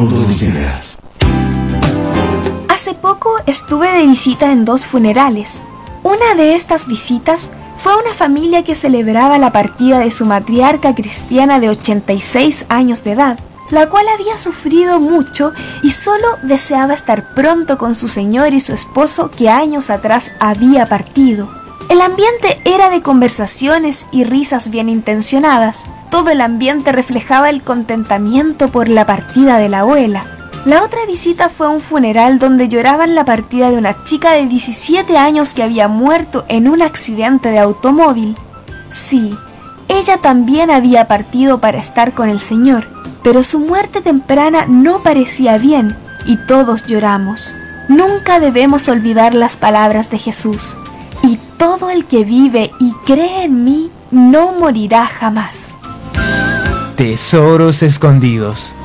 Fondos de Ideas. Hace poco estuve de visita en 2 funerales. Una de estas visitas fue a una familia que celebraba la partida de su matriarca cristiana de 86 años de edad, la cual había sufrido mucho y solo deseaba estar pronto con su señor y su esposo que años atrás había partido. El ambiente era de conversaciones y risas bien intencionadas. Todo el ambiente reflejaba el contentamiento por la partida de la abuela. La otra visita fue a un funeral donde lloraban la partida de una chica de 17 años que había muerto en un accidente de automóvil. Sí, ella también había partido para estar con el Señor, pero su muerte temprana no parecía bien y todos lloramos. Nunca debemos olvidar las palabras de Jesús: y todo el que vive y cree en mí no morirá jamás. Tesoros escondidos.